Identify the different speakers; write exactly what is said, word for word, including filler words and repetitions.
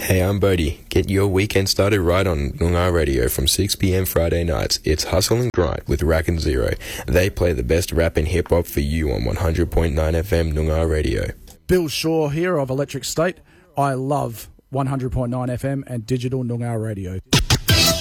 Speaker 1: Hey, I'm Bodie. Get your weekend started right on Noongar Radio from six p.m. Friday nights. It's Hustle and Grind with Rack and Zero. They play the best rap and hip-hop for you on one hundred point nine F M Noongar Radio.
Speaker 2: Bill Shaw here of Electric State. I love one hundred point nine F M and Digital Noongar Radio.